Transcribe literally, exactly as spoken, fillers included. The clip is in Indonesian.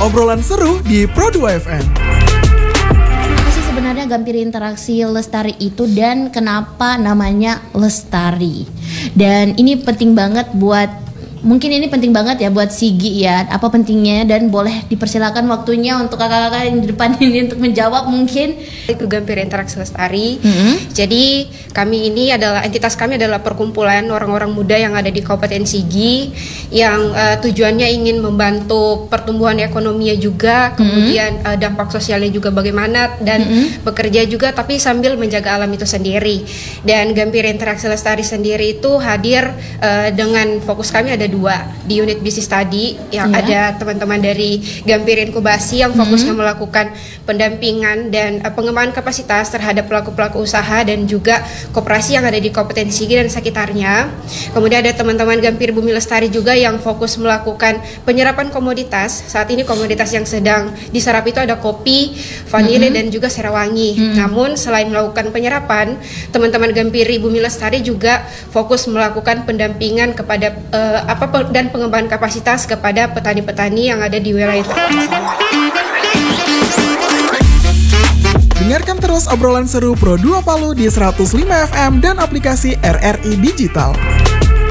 obrolan seru di Pro dua F M. Apa sih sebenarnya Gampir Interaksi Lestari itu dan kenapa namanya Lestari? Dan ini penting banget buat Mungkin ini penting banget ya buat Sigi ya. Apa pentingnya, dan boleh dipersilakan waktunya untuk kakak-kakak yang di depan ini untuk menjawab mungkin. Itu Gampir Interaksi Lestari. Mm-hmm. Jadi kami ini adalah entitas kami adalah perkumpulan orang-orang muda yang ada di Kabupaten Sigi yang uh, tujuannya ingin membantu pertumbuhan ekonominya juga, kemudian uh, dampak sosialnya juga bagaimana, dan mm-hmm. bekerja juga tapi sambil menjaga alam itu sendiri. Dan Gampir Interaksi Lestari sendiri itu hadir uh, dengan fokus kami ada dua di unit bisnis tadi yang yeah. ada teman-teman dari Gampir Inkubasi yang fokusnya mm-hmm. melakukan pendampingan dan uh, pengembangan kapasitas terhadap pelaku-pelaku usaha dan juga koperasi yang ada di Kabupaten Sigi dan sekitarnya. Kemudian ada teman-teman Gampir Bumi Lestari juga yang fokus melakukan penyerapan komoditas. Saat ini komoditas yang sedang diserap itu ada kopi, vanili mm-hmm. dan juga serawangi. Mm-hmm. Namun selain melakukan penyerapan, teman-teman Gampir Bumi Lestari juga fokus melakukan pendampingan kepada uh, apa dan pengembangan kapasitas kepada petani-petani yang ada di wilayah tersebut. Dengarkan terus obrolan seru Pro dua Palu di seratus lima F M dan aplikasi R R I Digital.